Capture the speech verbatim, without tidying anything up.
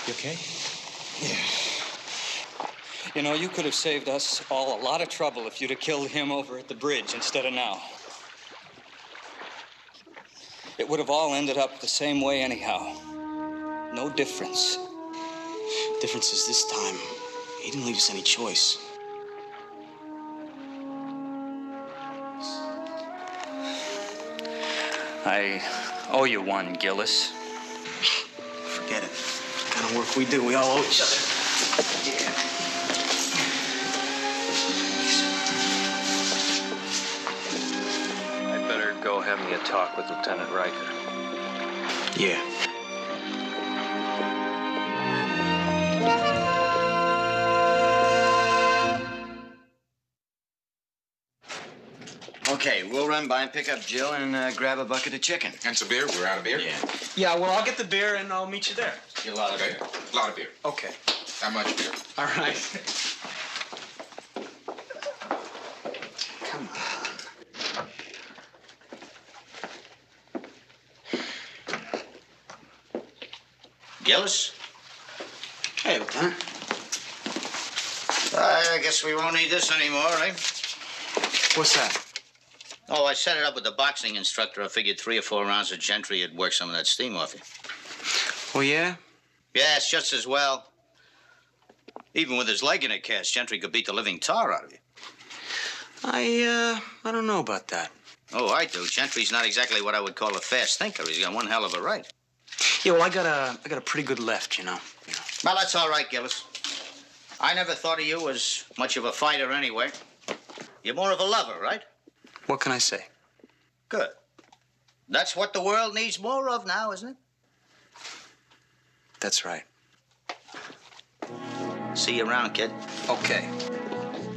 You okay? Yeah. You know, you could have saved us all a lot of trouble if you'd have killed him over at the bridge instead of now. It would have all ended up the same way anyhow. No difference. Difference is this time, he didn't leave us any choice. I owe you one, Gillis. Forget it. The kind of work we do, we all owe each other. Yeah. I'd better go have me a talk with Lieutenant Riker. Yeah. Okay, we'll run by and pick up Jill and uh, grab a bucket of chicken. And some beer? We're out of beer? Yeah. Yeah, well, I'll get the beer and I'll meet you there. Get a lot of Okay, beer. a lot of beer. Okay. How much beer? All right. Come on. Gillis? Hey, Lieutenant. I guess we won't need this anymore, eh? What's that? Oh, I set it up with the boxing instructor. I figured three or four rounds of Gentry would work some of that steam off you. Oh, yeah? Yeah, it's just as well. Even with his leg in a cast, Gentry could beat the living tar out of you. I, uh, I don't know about that. Oh, I do. Gentry's not exactly what I would call a fast thinker. He's got one hell of a right. Yeah, well, I got a, I got a pretty good left, you know. You know. Well, that's all right, Gillis. I never thought of you as much of a fighter anyway. You're more of a lover, right? What can I say? Good. That's what the world needs more of now, isn't it? That's right. See you around, kid. Okay.